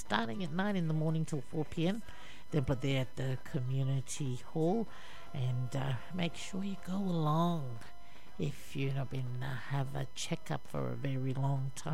starting at 9 in the morning till 4 p.m. Then put there at the community hall, and make sure you go along if you've not been have a checkup for a very long time.